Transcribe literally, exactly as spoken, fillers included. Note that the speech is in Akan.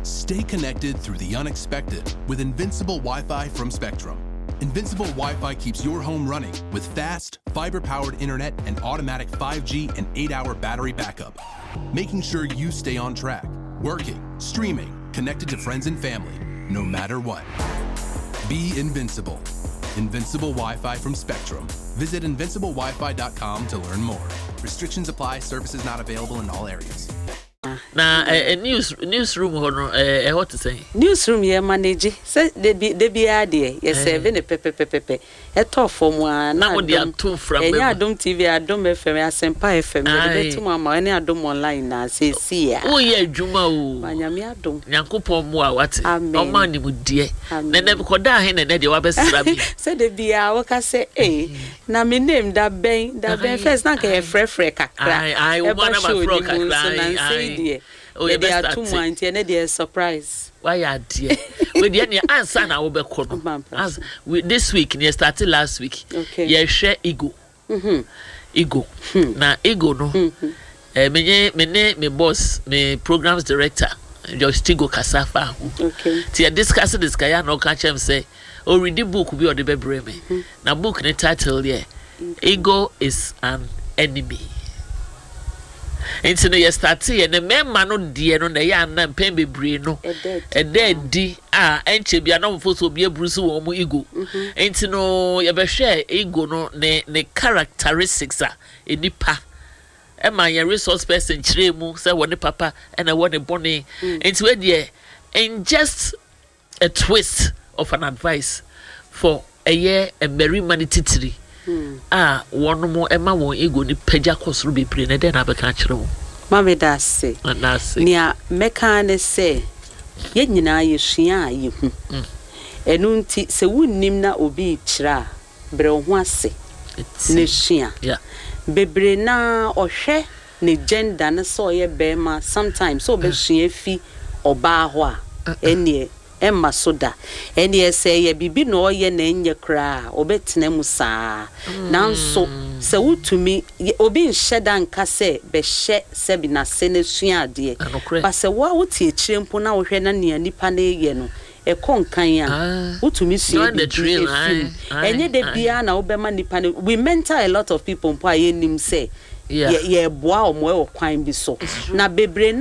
Stay connected through the unexpected with Invincible Wi-Fi from Spectrum. Invincible Wi-Fi keeps your home running with fast, fiber-powered internet and automatic five G and eight hour battery backup, making sure you stay on track, working, streaming, connected to friends and family, no matter what. Be invincible. Invincible Wi-Fi from Spectrum. Visit invincible wi fi dot com to learn more. Restrictions apply. Services not available in all areas. Na a news newsroom hono eh what to say newsroom ye manage say de bi de bi ade ye seven ne pepe pepe pepe e to form a na mo dia to from e nya Adom T V Adom F M Asempa F M de betu mama ene Adom online na say see ya o ye adwuma o manyame Adom nyankopon mo a wate o ma ni mu die na na ko da he na na de wa besra bi say de bi a wo ka say eh na me name da ben da ben first na ka e frɛ frɛ kakra ai ai wo na ba frɛ kakra oh yeah, they are two months and they are surprise. Why are dear? We the any answer na we be kono. As we this week near started last week. Okay. Yeah, share ego. Mhm. Ego. Na ego no. Eh me me me boss, me programs director, just Tigo Kasafa. Okay. Ti discuss this guy no catch him say, "Oh read the book be or the bebre me." Na book the title here. Ego is an enemy. Into the start here, the men man no dear no na ya na pen bebre no. E dead di ah enche bia no mfo so bia bruce wo mu ego. Into no ye be share ego no ne ne characteristics a enipa. E man ye resource person chire mu say wo ne papa e na wo ne bone. Into we there in just a twist of an advice for a year a merry money titiri. Ah, one more Emma won't ego ni peja kosru be pre na den abeka kire wo. Mama da say. Na say. Nia meka ne say. Ye nyina ye hwea ye hu. Enu nti se wunnim na obi kira bre ho ase. Ne hwea. Yeah. Bebre na ohwe ne gender ne so ye be ma sometimes so be hwea fi oba ho a. Enie Emma soda ene say ye bibi no ye na enye kra obetena mu saa nanso se wutumi obi nheda nka se be hye se bi na se ne sua ade ba se wa wuti ekire mpo na wo hwe na ne nipa na ye no e konkan a wutumi sua de trail enye de bia na wo be ma nipa na we mentor a lot of people mpo aye nim say ye ye boa omo e wo kwan bi so na bebre